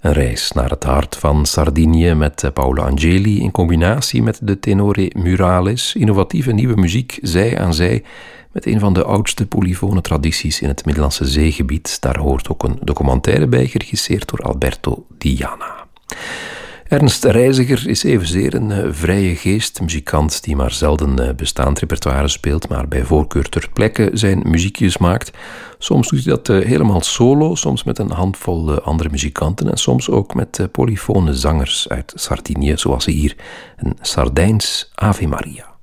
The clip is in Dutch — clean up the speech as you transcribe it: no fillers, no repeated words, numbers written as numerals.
Een reis naar het hart van Sardinië met Paolo Angeli in combinatie met de tenore Muralis. Innovatieve nieuwe muziek, zij aan zij, met een van de oudste polyfone tradities in het Middellandse Zeegebied. Daar hoort ook een documentaire bij, geregisseerd door Alberto Diana. Ernst Reiziger is evenzeer een vrije geest, muzikant die maar zelden bestaand repertoire speelt, maar bij voorkeur ter plekke zijn muziekjes maakt. Soms doet hij dat helemaal solo, soms met een handvol andere muzikanten en soms ook met polyfone zangers uit Sardinië, zoals hier een Sardijns Ave Maria.